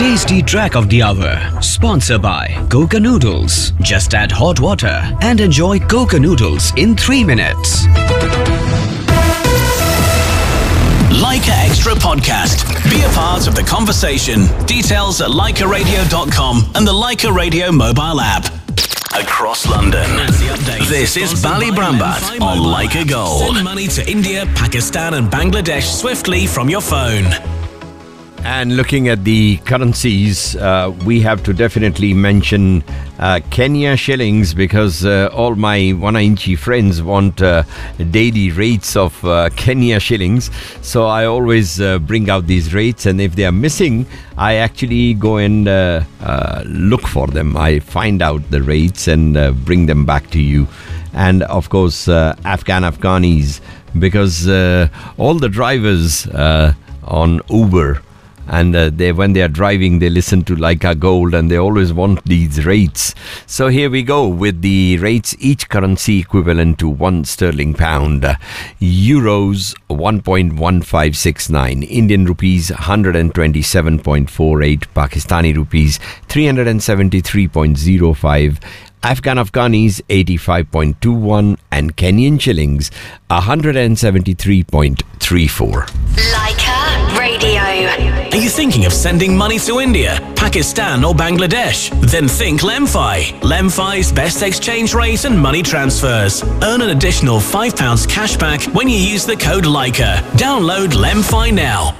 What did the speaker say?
Tasty Track of the Hour. Sponsored by Coca Noodles. Just add hot water and enjoy Coca Noodles in 3 minutes. Leica Extra Podcast. Be a part of the conversation. Details at leicaradio.com and the Leica Radio mobile app. Across London. This is Bali Brambat on Leica Gold. Send money to India, Pakistan and Bangladesh swiftly from your phone. And looking at the currencies, we have to definitely mention Kenya shillings, because all my Wananchi friends want daily rates of Kenya shillings. So I always bring out these rates, and if they are missing, I actually go and look for them. I find out the rates and bring them back to you. And of course, Afghanis, because all the drivers on Uber, and when they are driving, they listen to Leica Gold, and they always want these rates. So here we go with the rates, each currency equivalent to £1 sterling pound. Euros 1.1569, Indian rupees 127.48, Pakistani rupees 373.05, Afghanis 85.21, and Kenyan shillings 173.34. Leica Radio. Are you thinking of sending money to India, Pakistan or Bangladesh? Then think Lemfi. Lemfi's best exchange rate and money transfers. Earn an additional £5 cashback when you use the code Leica. Download Lemfi now.